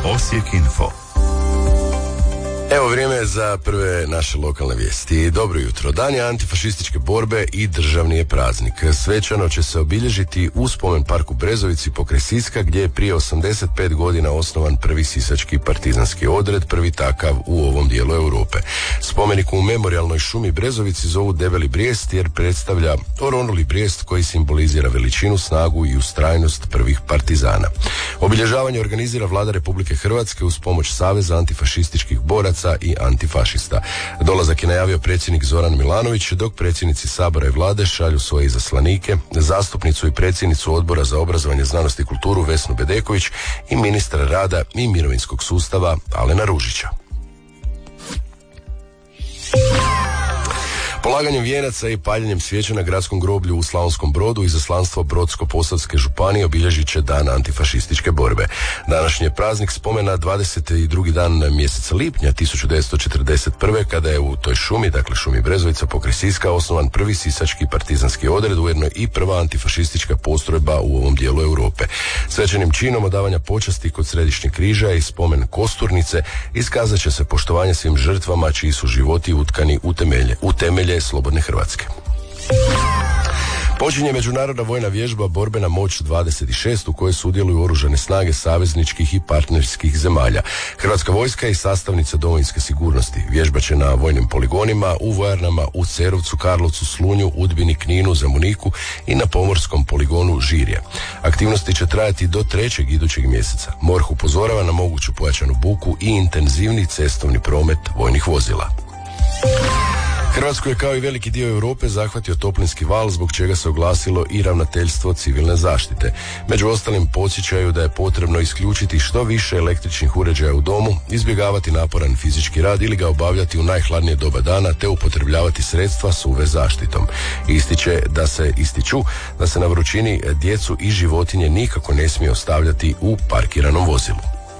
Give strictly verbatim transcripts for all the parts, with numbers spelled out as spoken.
Osijek Info. Evo vrijeme za prve naše lokalne vijesti. Dobro jutro. Dan je antifašističke borbe i državni je praznik. Svečano će se obilježiti u spomen parku Brezovici pokraj Siska, gdje je prije osamdeset pet godina osnovan prvi sisački partizanski odred, prvi takav u ovom dijelu Europe. Spomenik u memorijalnoj šumi Brezovici zovu Debeli brijest jer predstavlja oronuli brijest koji simbolizira veličinu, snagu i ustrajnost prvih partizana. Obilježavanje organizira Vlada Republike Hrvatske uz pomoć Saveza antifašističkih boraca i antifašista. Dolazak je najavio predsjednik Zoran Milanović, dok predsjednici Sabora i Vlade šalju svoje izaslanike, zastupnicu i predsjednicu Odbora za obrazovanje, znanost i kulturu Vesnu Bedeković i ministra rada i mirovinskog sustava Alena Ružića. Polaganjem vijenaca i paljenjem svijeća na gradskom groblju u Slavonskom Brodu izaslanstvo Brodsko-posavske županije obilježit će dan antifašističke borbe. Današnji je praznik spomena dvadeset drugi dan mjeseca lipnja tisuću devetsto četrdeset prve kada je u toj šumi, dakle šumi Brezovica pokraj Siska, osnovan prvi sisački partizanski odred, ujedno i prva antifašistička postrojba u ovom dijelu Europe. Svečanim činom odavanja počasti kod Središnjeg križa i spomen kosturnice iskazat će se poštovanje svim žrtvama čiji su životi utkani u temelje, u temelje slobodne Hrvatske. Počinje međunarodna vojna vježba Borbena moć dvadeset šest u kojoj sudjeluju oružane snage savezničkih i partnerskih zemalja. Hrvatska vojska je sastavnica domovinske sigurnosti. Vježba će na vojnim poligonima, u vojarnama u Cerovcu, Karlovcu, Slunju, Udbini, Kninu, Zemuniku i na pomorskom poligonu Žirje. Aktivnosti će trajati do trećeg idućeg mjeseca. MORH upozorava na moguću pojačanu buku i intenzivni cestovni promet vojnih vozila. Hrvatsku je kao i veliki dio Europe zahvatio toplinski val, zbog čega se oglasilo i ravnateljstvo civilne zaštite. Među ostalim podsjećaju da je potrebno isključiti što više električnih uređaja u domu, izbjegavati naporan fizički rad ili ga obavljati u najhladnije doba dana te upotrebljavati sredstva s U V zaštitom. Ističe da se ističu da se na vrućini djecu i životinje nikako ne smije ostavljati u parkiranom vozilu.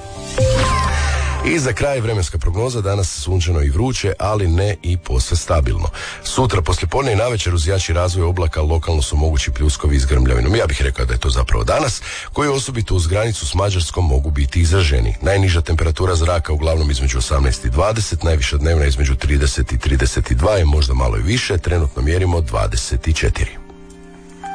I za kraj vremenska prognoza, danas sunčano i vruće, ali ne i posve stabilno. Sutra poslijepodne i navečer uz jači razvoj oblaka lokalno su mogući pljuskovi s grmljavinom. Ja bih rekao da je to zapravo danas, koji osobito uz granicu s Mađarskom mogu biti izraženi. Najniža temperatura zraka uglavnom između osamnaest i dvadeset, najviša dnevna između trideset i trideset dva i možda malo i više, trenutno mjerimo dvadeset četiri.